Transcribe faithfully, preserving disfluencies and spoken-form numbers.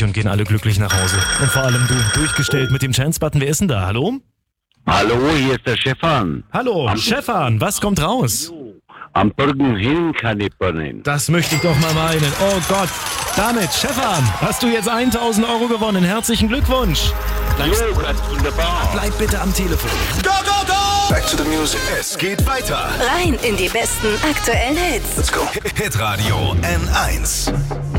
glücklich und gehen alle glücklich nach Hause. Und vor allem du, durchgestellt mit dem Chance-Button. Wer ist denn da? Hallo? Hallo, hier ist der Stefan. Hallo, Am Stefan, was kommt raus? Am Birkenhill kann ich brennen. Das möchte ich doch mal meinen. Oh Gott. Damit, Stefan, hast du jetzt tausend Euro gewonnen. Herzlichen Glückwunsch. Bleib, Jo, das ist wunderbar. bleib bitte am Telefon. Go, go, go! Back to the music. Es geht weiter. Rein in die besten aktuellen Hits. Let's go. Hitradio N eins.